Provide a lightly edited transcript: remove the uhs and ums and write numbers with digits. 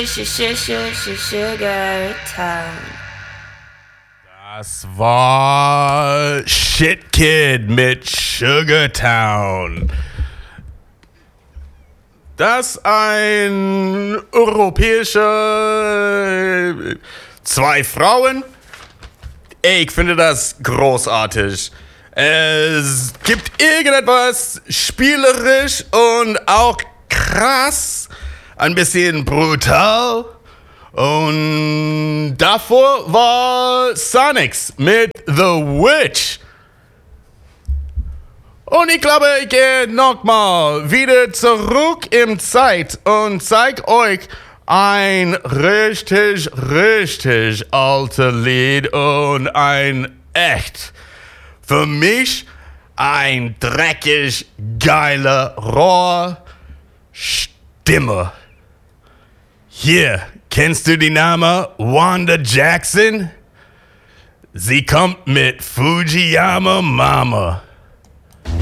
Sugar Town. Das war Shit Kid mit Sugar Town. Das ein europäischer zwei Frauen. Ich finde das großartig. Es gibt irgendetwas spielerisch und auch krass, ein bisschen brutal. Und davor war Sonics mit The Witch. Und ich glaube, ich gehe nochmal wieder zurück in Zeit und zeig euch ein richtig alter Lied und ein echt, für mich, ein dreckig geiler Rohrstimme. Hier, kennst du die Name Wanda Jackson? Sie kommt mit Fujiyama Mama.